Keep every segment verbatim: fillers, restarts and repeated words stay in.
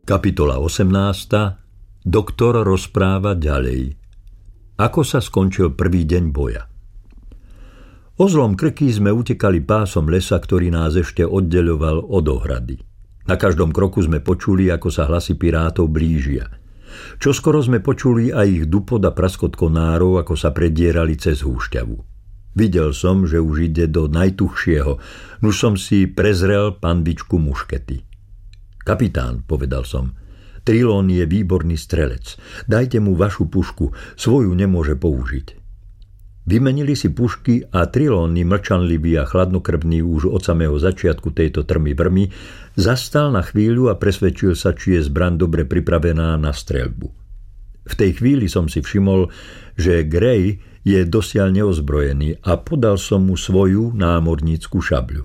Kapitola osemnásta. Doktor rozpráva ďalej. Ako sa skončil prvý deň boja. O zlom Krky sme utekali pásom lesa, ktorý nás ešte oddeľoval od ohrady. Na každom kroku sme počuli, ako sa hlasy pirátov blížia. Čoskoro sme počuli aj ich dupot a praskot konárov, ako sa predierali cez húšťavu. Videl som, že už ide do najtuchšieho, nuž som si prezrel panvičku muškety. Kapitán, povedal som, Trilón je výborný strelec. Dajte mu vašu pušku, svoju nemôže použiť. Vymenili si pušky a Trilóny, mlčanlivý a chladnokrvný už od samého začiatku tejto trmy vrmy, zastal na chvíľu a presvedčil sa, či je zbraň dobre pripravená na streľbu. V tej chvíli som si všimol, že Gray je dosiaľ neozbrojený a podal som mu svoju námornícku šabľu.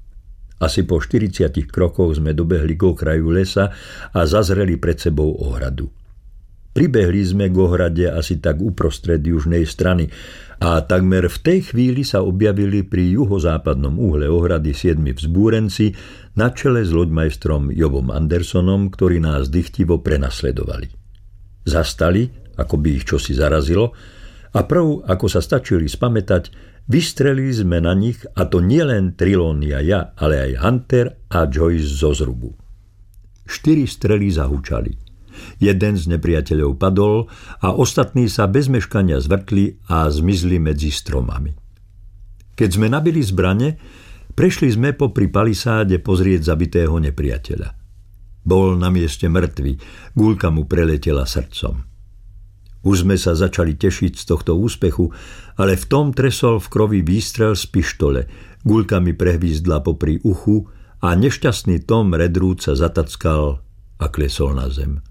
Asi po štyridsiatich krokoch sme dobehli k okraju lesa a zazreli pred sebou ohradu. Pribehli sme k ohrade asi tak uprostred južnej strany a takmer v tej chvíli sa objavili pri juhozápadnom úhle ohrady siedmi vzbúrenci na čele s loďmajstrom Jobom Andersonom, ktorí nás dychtivo prenasledovali. Zastali, ako by ich čosi zarazilo, a prv, ako sa stačili spamätať, vystrelili sme na nich, a to nielen Trilóny a ja, ale aj Hunter a Joyce zo zrubu. Štyri strely zahučali. Jeden z nepriateľov padol a ostatní sa bez meškania zvrtli a zmizli medzi stromami. Keď sme nabili zbrane, prešli sme popri palisáde pozrieť zabitého nepriateľa. Bol na mieste mŕtvy, guľka mu preletela srdcom. Už sme sa začali tešiť z tohto úspechu, ale v tom tresol v krovi výstrel z pištole, guľka mi prehvízdla popri uchu a nešťastný Tom Redruth sa zatackal a klesol na zem.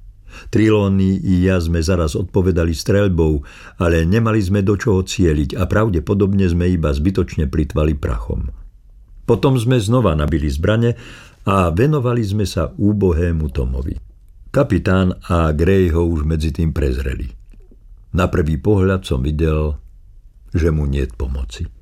Trilóny i ja sme zaraz odpovedali streľbou, ale nemali sme do čoho cieliť a pravdepodobne sme iba zbytočne plytvali prachom. Potom sme znova nabili zbrane a venovali sme sa úbohému Tomovi. Kapitán a Gray ho už medzi tým prezreli. Na prvý pohľad som videl, že mu niet pomoci.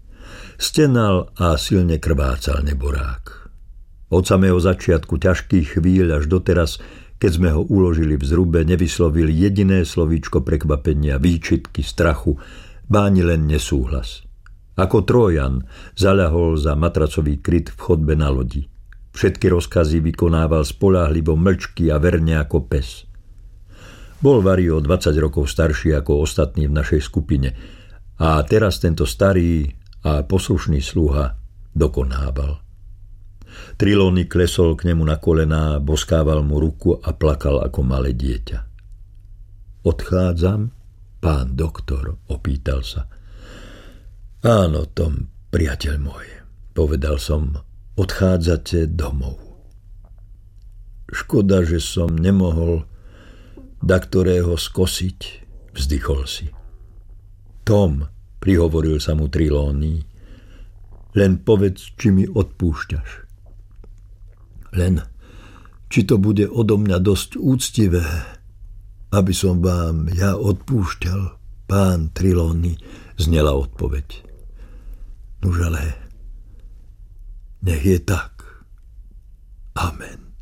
Stenal a silne krvácal neborák. Od samého začiatku ťažkých chvíľ až doteraz, keď sme ho uložili v zrube, nevyslovil jediné slovíčko prekvapenia, výčitky, strachu, ba ani len nesúhlas. Ako Trójan zaľahol za matracový kryt v chodbe na lodi. Všetky rozkazy vykonával spoľahlivo, mlčky a verne ako pes. Bol vari o dvadsať rokov starší ako ostatní v našej skupine a teraz tento starý a poslušný sluha dokonával. Trilóny klesol k nemu na kolená, boskával mu ruku a plakal ako malé dieťa. Odchádzam, pán doktor, opýtal sa. Áno, Tom, priateľ môj, povedal som, odchádzate domov. Škoda, že som nemohol da ktorého skosiť, vzdychol si. Tom, prihovoril sa mu Trilóny, len povedz, či mi odpúšťaš. Len, či to bude odo mňa dosť úctivé, aby som vám ja odpúšťal, pán Trilóny, znela odpoveď. Nuž ale nech je tak. Amen.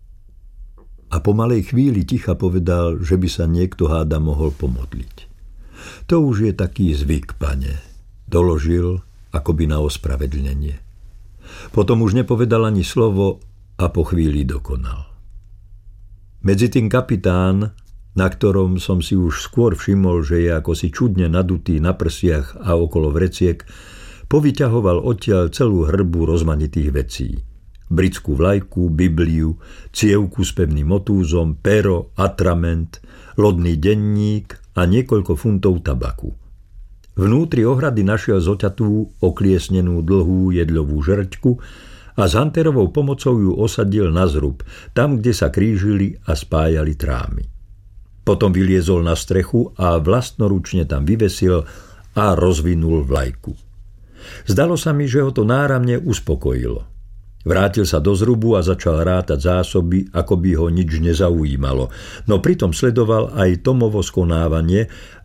A po malej chvíli ticha povedal, že by sa niekto háda mohol pomodliť. To už je taký zvyk, pane, doložil akoby na ospravedlnenie. Potom už nepovedal ani slovo a po chvíli dokonal. Medzitým kapitán, na ktorom som si už skôr všimol, že je ako si čudne nadutý na prsiach a okolo vreciek, povyťahoval odtiaľ celú hrbu rozmanitých vecí. Britskú vlajku, Bibliu, cievku s pevným motúzom, pero, atrament, lodný denník a niekoľko funtov tabaku. Vnútri ohrady našiel zoťatú, okliesnenú dlhú jedľovú žrťku a s Hunterovou pomocou ju osadil na zrub, tam, kde sa krížili a spájali trámy. Potom vyliezol na strechu a vlastnoručne tam vyvesil a rozvinul vlajku. Zdalo sa mi, že ho to náramne uspokojilo. Vrátil sa do zrubu a začal rátať zásoby, ako by ho nič nezaujímalo, no pritom sledoval aj Tomovo skonávanie